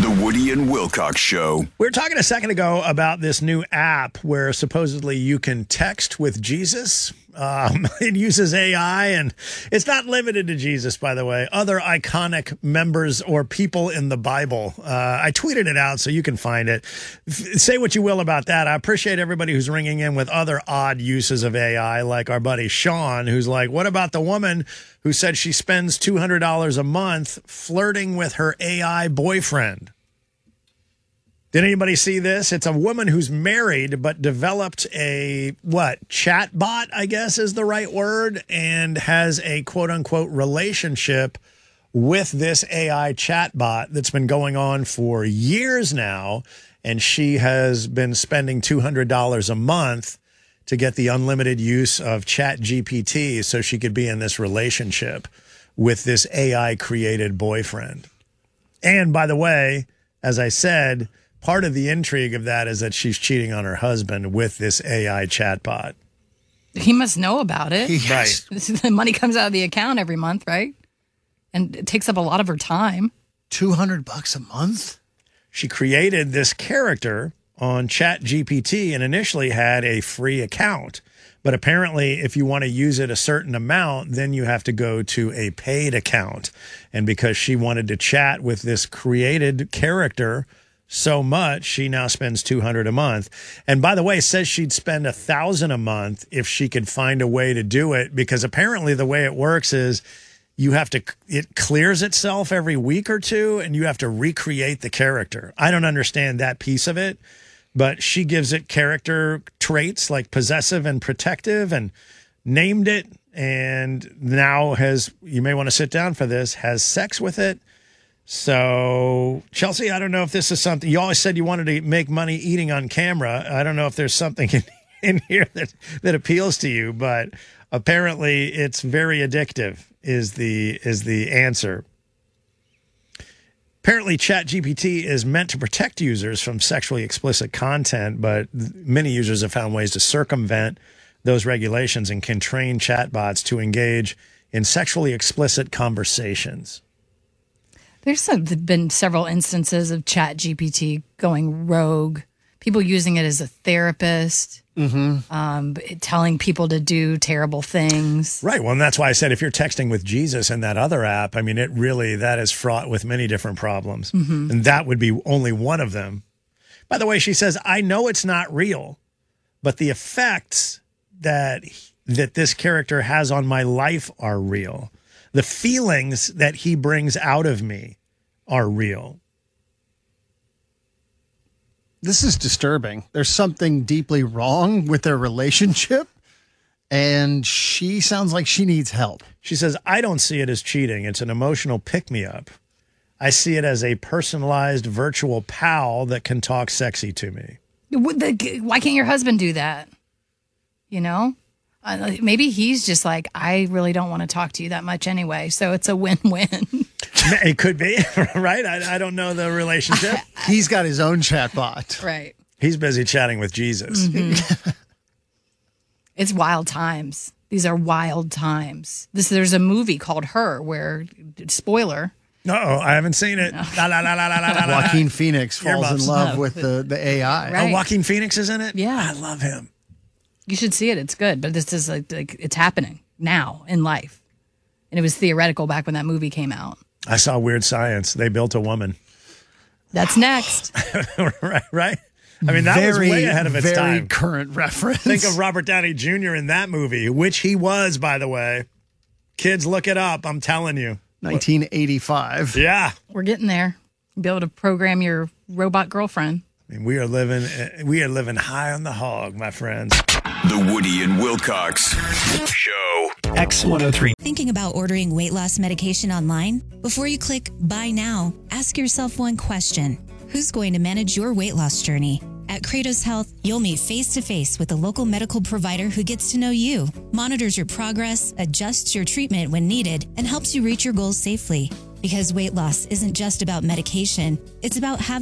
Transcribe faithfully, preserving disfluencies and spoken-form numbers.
The Woody and Wilcox Show. We were talking a second ago about this new app where supposedly you can text with Jesus. Um, it uses A I, and it's not limited to Jesus, by the way. Other iconic members or people in the Bible. Uh, I tweeted it out so you can find it. F- say what you will about that. I appreciate everybody who's ringing in with other odd uses of A I, like our buddy Sean, who's like, what about the woman who said she spends two hundred dollars a month flirting with her A I boyfriend? Did anybody see this? It's a woman who's married but developed a, what, chat bot, I guess is the right word, and has a quote-unquote relationship with this A I chat bot that's been going on for years now, and she has been spending two hundred dollars a month to get the unlimited use of Chat G P T so she could be in this relationship with this A I-created boyfriend. And, by the way, as I said, part of the intrigue of that is that she's cheating on her husband with this A I chatbot. He must know about it. Yes. Right. The money comes out of the account every month, right? And it takes up a lot of her time. two hundred bucks a month? She created this character on Chat G P T and initially had a free account. But apparently, if you want to use it a certain amount, then you have to go to a paid account. And because she wanted to chat with this created character so much, she now spends two hundred dollars a month. And by the way, says she'd spend one thousand dollars a month if she could find a way to do it, because apparently the way it works is you have to, it clears itself every week or two and you have to recreate the character. I don't understand that piece of it, but she gives it character traits like possessive and protective and named it, and now has, you may want to sit down for this, has sex with it. So, Chelsea, I don't know if this is something, you always said you wanted to make money eating on camera. I don't know if there's something in, in here that, that appeals to you, but apparently it's very addictive is the, is the answer. Apparently, Chat G P T is meant to protect users from sexually explicit content, but many users have found ways to circumvent those regulations and can train chatbots to engage in sexually explicit conversations. There's some, been several instances of Chat G P T going rogue, people using it as a therapist, mm-hmm. um, telling people to do terrible things. Right. Well, and that's why I said if you're texting with Jesus and that other app, I mean, it really, that is fraught with many different problems. Mm-hmm. And that would be only one of them. By the way, she says, I know it's not real, but the effects that that this character has on my life are real. The feelings that he brings out of me are real. This is disturbing. There's something deeply wrong with their relationship, and she sounds like she needs help. She says, I don't see it as cheating. It's an emotional pick-me-up. I see it as a personalized virtual pal that can talk sexy to me. Why can't your husband do that? You know? Uh, maybe he's just like, I really don't want to talk to you that much anyway, so it's a win-win. It could be, right? I, I don't know the relationship. He's got his own chatbot. Right. He's busy chatting with Jesus. Mm-hmm. It's wild times. These are wild times. This There's a movie called Her where, spoiler. No, I haven't seen it. No. La, la, la, la, la, la, la. Joaquin Phoenix falls Earmuffs. in love No. with the, the A I. Right. Oh, Joaquin Phoenix is in it? Yeah. I love him. You should see it. It's good. But this is like, like it's happening now in life. And it was theoretical back when that movie came out. I saw Weird Science. They built a woman. That's next. right, right? I mean, that very, was way ahead of its very time. current reference. Think of Robert Downey Junior in that movie, which he was, by the way. Kids, look it up. I'm telling you. nineteen eighty-five. Yeah. We're getting there. You'll be able to program your robot girlfriend. I mean, we are living, we are living high on the hog, my friends. The Woody and Wilcox Show. X one oh three. Thinking about ordering weight loss medication online? Before you click buy now, ask yourself one question. Who's going to manage your weight loss journey? At Kratos Health, you'll meet face-to-face with a local medical provider who gets to know you, monitors your progress, adjusts your treatment when needed, and helps you reach your goals safely. Because weight loss isn't just about medication, it's about having